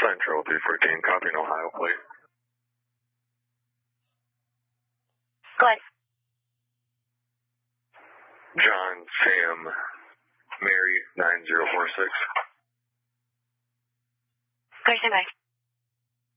Central 314, copy in Ohio, please. Go ahead. John, Sam, Mary, 9046. Go ahead, stand by.